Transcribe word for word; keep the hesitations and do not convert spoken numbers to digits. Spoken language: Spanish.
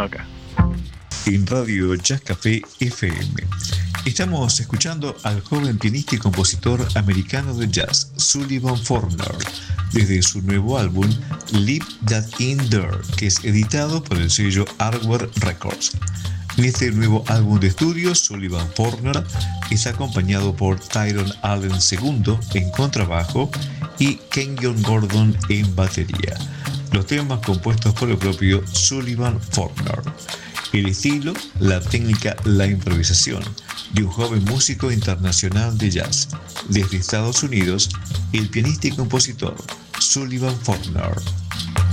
acá. En Radio Jazz Café F M. Estamos escuchando al joven pianista y compositor americano de jazz, Sullivan Forner, desde su nuevo álbum Leave That In There, que es editado por el sello Hardware Records. En este nuevo álbum de estudio, Sullivan Forner es acompañado por Tyrone Allen segundo en contrabajo y Kenyon Gordon en batería. Los temas compuestos por el propio Sullivan Forner. El estilo, la técnica, la improvisación de un joven músico internacional de jazz. Desde Estados Unidos, el pianista y compositor Sullivan Forner.